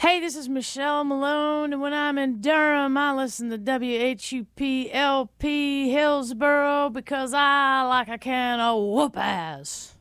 Hey, this is Michelle Malone, and when I'm in Durham, I listen to WHUP LP Hillsboro because I like a can of whoop ass.